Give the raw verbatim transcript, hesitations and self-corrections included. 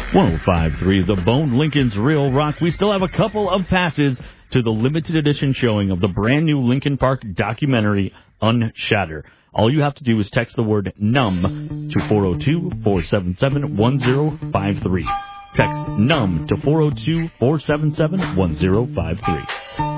one oh five point three, The Bone, Lincoln's Real Rock. We still have a couple of passes to the limited edition showing of the brand new Linkin Park documentary, Unshatter. All you have to do is text the word NUMB to four oh two, four seven seven, one oh five three. Text NUMB to four oh two, four seven seven, one oh five three.